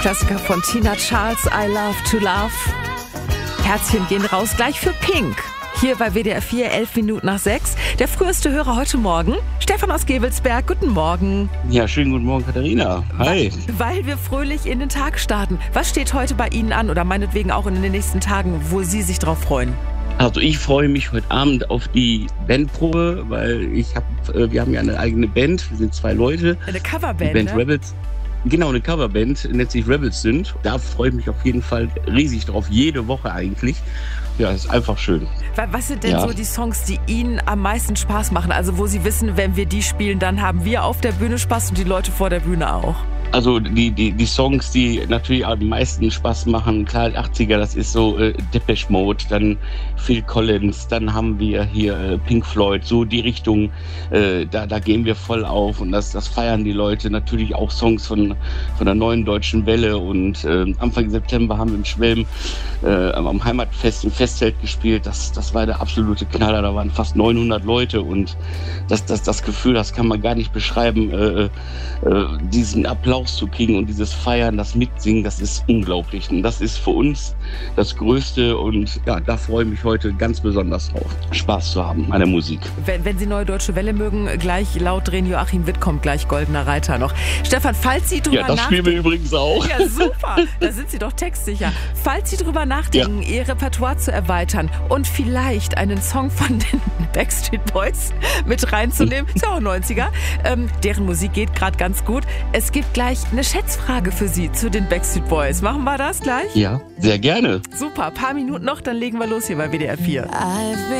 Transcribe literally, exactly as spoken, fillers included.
Klassiker von Tina Charles, I Love to Love. Herzchen gehen raus, gleich für Pink. Hier bei W D R vier, elf Minuten nach sechs. Der früheste Hörer heute Morgen, Stefan aus Gevelsberg. Guten Morgen. Ja, schönen guten Morgen, Katharina. Hi. Weil, weil wir fröhlich in den Tag starten. Was steht heute bei Ihnen an oder meinetwegen auch in den nächsten Tagen, wo Sie sich drauf freuen? Also ich freue mich heute Abend auf die Bandprobe, weil ich habe, wir haben ja eine eigene Band. Wir sind zwei Leute. Eine Coverband, die Band ne? Rebels. Genau, eine Coverband, nennt sich Rebels sind. Da freue ich mich auf jeden Fall riesig drauf, jede Woche eigentlich. Ja, ist einfach schön. Was sind denn ja. so die Songs, die Ihnen am meisten Spaß machen? Also wo Sie wissen, wenn wir die spielen, dann haben wir auf der Bühne Spaß und die Leute vor der Bühne auch. Also die, die, die Songs, die natürlich am meisten Spaß machen, klar, achtziger, das ist so äh, Depeche Mode, dann Phil Collins, dann haben wir hier äh, Pink Floyd, so die Richtung, äh, da, da gehen wir voll auf und das, das feiern die Leute. Natürlich auch Songs von, von der neuen deutschen Welle und äh, Anfang September haben wir im Schwelm äh, am Heimatfest im Festzelt gespielt. Das, das war der absolute Knaller, da waren fast neunhundert Leute und das, das, das Gefühl, das kann man gar nicht beschreiben, äh, äh, diesen Applaus zu kriegen und dieses Feiern, das Mitsingen, das ist unglaublich. Und das ist für uns das Größte und ja, da freue ich mich heute ganz besonders drauf, Spaß zu haben an der Musik. Wenn, wenn Sie Neue Deutsche Welle mögen, gleich laut drehen, Joachim Witt kommt gleich, Goldener Reiter noch. Stefan, falls Sie drüber nachdenken... Ja, das spielen wir übrigens auch. Ja, super, da sind Sie doch textsicher. Falls Sie drüber nachdenken, ja. Ihr Repertoire zu erweitern und vielleicht einen Song von den Backstreet Boys mit reinzunehmen, ist ja auch neunziger, ähm, deren Musik geht gerade ganz gut. Es gibt gleich eine Schätzfrage für Sie zu den Backstreet Boys. Machen wir das gleich? Ja, sehr gerne. Super, paar Minuten noch, dann legen wir los hier bei W D R vier.